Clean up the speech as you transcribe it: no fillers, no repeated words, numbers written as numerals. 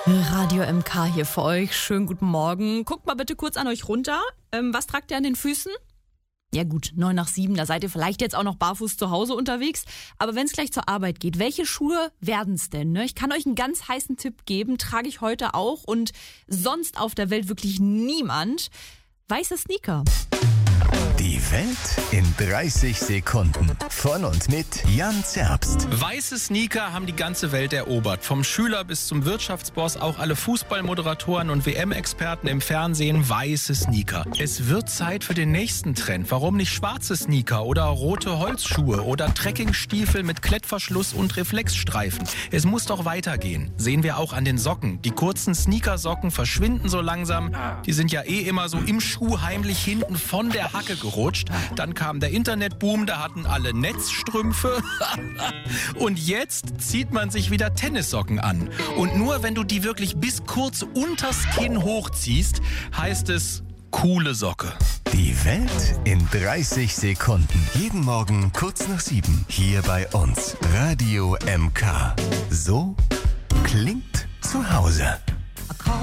Radio MK hier für euch. Schönen guten Morgen. Guckt mal bitte kurz an euch runter. Was tragt ihr an den Füßen? Ja gut, 9 nach 7, da seid ihr vielleicht jetzt auch noch barfuß zu Hause unterwegs. Aber wenn es gleich zur Arbeit geht, welche Schuhe werden's denn? Ne? Ich kann euch einen ganz heißen Tipp geben, trage ich heute auch und sonst auf der Welt wirklich niemand. Weiße Sneaker. Die Welt in 30 Sekunden. Von und mit Jan Zerbst. Weiße Sneaker haben die ganze Welt erobert. Vom Schüler bis zum Wirtschaftsboss, auch alle Fußballmoderatoren und WM-Experten im Fernsehen, weiße Sneaker. Es wird Zeit für den nächsten Trend. Warum nicht schwarze Sneaker oder rote Holzschuhe oder Trekkingstiefel mit Klettverschluss und Reflexstreifen? Es muss doch weitergehen. Sehen wir auch an den Socken. Die kurzen Sneakersocken verschwinden so langsam. Die sind ja immer so im Schuh heimlich hinten von der Hacke gerutscht. Dann kam der Internetboom, da hatten alle Netzstrümpfe. Und jetzt zieht man sich wieder Tennissocken an. Und nur wenn du die wirklich bis kurz unters Kinn hochziehst, heißt es coole Socke. Die Welt in 30 Sekunden. Jeden Morgen kurz nach 7. Hier bei uns. Radio MK. So klingt zu Hause.